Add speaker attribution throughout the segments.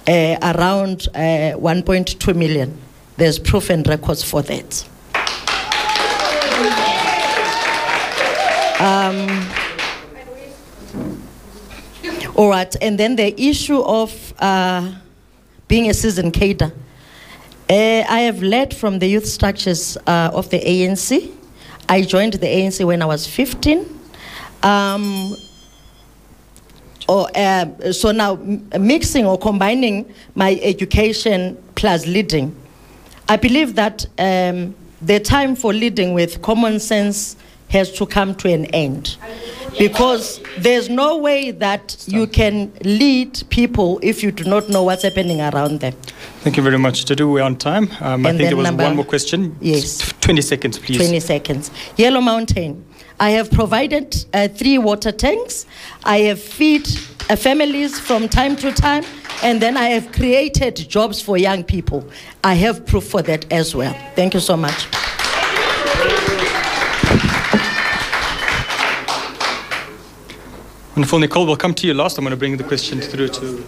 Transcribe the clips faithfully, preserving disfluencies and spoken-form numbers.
Speaker 1: uh, around uh, one point two million. There's proof and records for that. Um, all right, and then the issue of uh, being a seasoned cadre. Uh, I have led from the youth structures uh, of the A N C. I joined the A N C when I was fifteen. Um, or, uh, so now, m mixing or combining my education plus leading, I believe that um, the time for leading with common sense has to come to an end. Because there's no way that you can lead people if you do not know what's happening around them.
Speaker 2: Thank you very much. Dudu, we're on time. Um, I think there was
Speaker 1: number,
Speaker 2: one more question.
Speaker 1: Yes.
Speaker 2: twenty seconds, please.
Speaker 1: twenty seconds. Yellow Mountain. I have provided uh, three water tanks. I have fed uh, families from time to time, and then I have created jobs for young people. I have proof for that as well. Thank you so much.
Speaker 2: Wonderful. Nicole, we'll come to you last. I'm going to bring the question through to...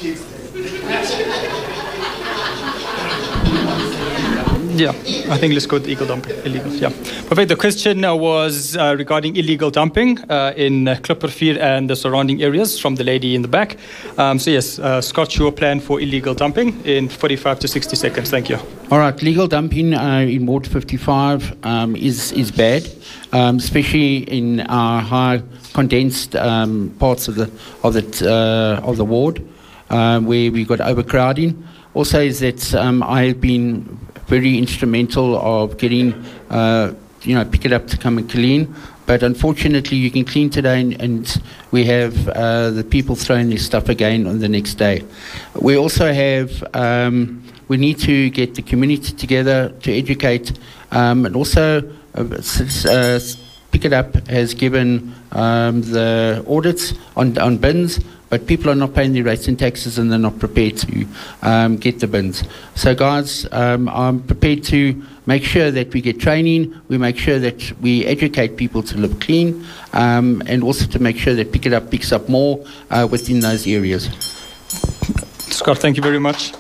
Speaker 2: Yeah, I think let's go with illegal dumping. Illegal, yeah. Perfect. The question uh, was uh, regarding illegal dumping uh, in uh, Klipperfier and the surrounding areas from the lady in the back. Um, so yes, uh, Scott, your plan for illegal dumping in forty-five to sixty seconds. Thank you.
Speaker 3: All right, legal dumping uh, in Ward fifty-five um, is, is bad, um, especially in our high condensed um, parts of the, of the, uh, of the ward uh, where we've got overcrowding. Also is that um, I've been very instrumental of getting, uh, you know, pick it up to come and clean. But unfortunately, you can clean today and, and we have uh, the people throwing their stuff again on the next day. We also have, um, we need to get the community together to educate um, and also uh, since, uh, Pick It Up has given um, the audits on, on bins, but people are not paying their rates and taxes and they're not prepared to um, get the bins. So guys, um, I'm prepared to make sure that we get training, we make sure that we educate people to live clean, um, and also to make sure that Pick It Up picks up more uh, within those areas.
Speaker 2: Scott, thank you very much.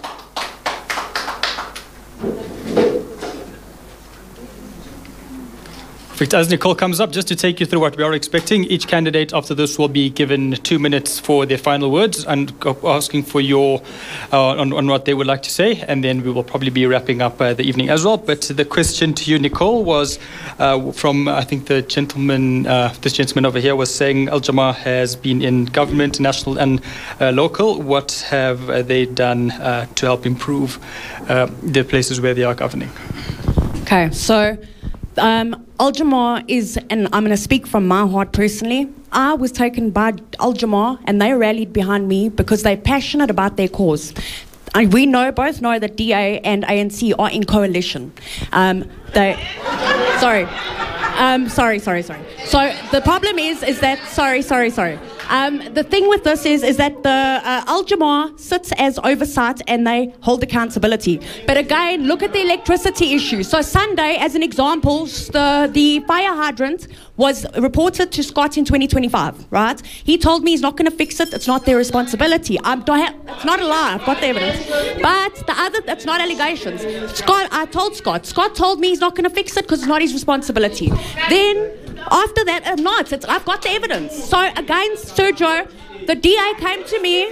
Speaker 2: As Nicole comes up, just to take you through what we are expecting, each candidate after this will be given two minutes for their final words and asking for your uh, on, on what they would like to say, and then we will probably be wrapping up uh, the evening as well. But the question to you, Nicole, was uh, from I think the gentleman, uh, this gentleman over here was saying Al Jama has been in government, national and uh, local. What have uh, they done uh, to help improve uh, the places where they are governing?
Speaker 4: Okay, so. Um, Al Jama is, and I'm going to speak from my heart personally, I was taken by Al Jama and they rallied behind me because they're passionate about their cause. And we know, both know that D A and A N C are in coalition. Um, they, sorry, um, sorry, sorry, sorry. So the problem is, is that, sorry, sorry, sorry. Um, the thing with this is, is that the uh, Al Jama sits as oversight and they hold accountability. But again, look at the electricity issue. So Sunday, as an example, the, the fire hydrant was reported to Scott in twenty twenty-five, right? He told me he's not going to fix it. It's not their responsibility. I don't have, it's not a lie. I've got the evidence. But the other, that's not allegations. Scott, I told Scott. Scott told me he's not going to fix it because it's not his responsibility. Then after that, I'm not. It's, I've got the evidence. So again, Sergio, the D A came to me.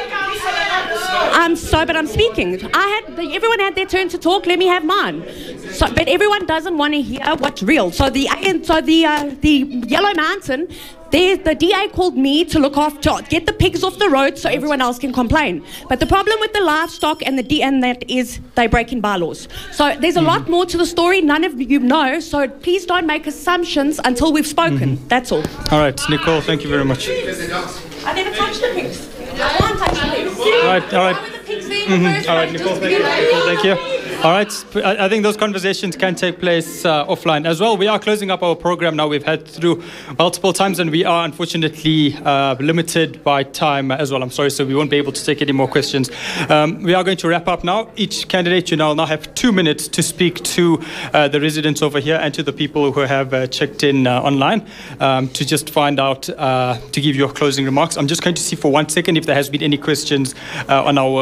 Speaker 4: I'm so, but I'm speaking. I had the, everyone had their turn to talk. Let me have mine. So, but everyone doesn't want to hear what's real. So the so the uh, the Yellow Mountain. There, the D A called me to look after, get the pigs off the road so everyone else can complain. But the problem with the livestock and the D and that is they're breaking bylaws. So there's a mm-hmm. lot more to the story. None of you know. So please don't make assumptions until we've spoken. Mm-hmm. That's all.
Speaker 2: All right, Nicole, thank you very much.
Speaker 4: I never touched the pigs. I won't touch the pigs.
Speaker 2: All right, all right. Mm-hmm. All right, Nicole, thank you. Nicole, thank you. All right, I think those conversations can take place uh, offline as well. We are closing up our program now. We've had through multiple times and we are unfortunately uh, limited by time as well. I'm sorry, so we won't be able to take any more questions. Um, we are going to wrap up now. Each candidate, you know, now have two minutes to speak to uh, the residents over here and to the people who have uh, checked in uh, online um, to just find out, uh, to give your closing remarks. I'm just going to see for one second if there has been any questions uh, on our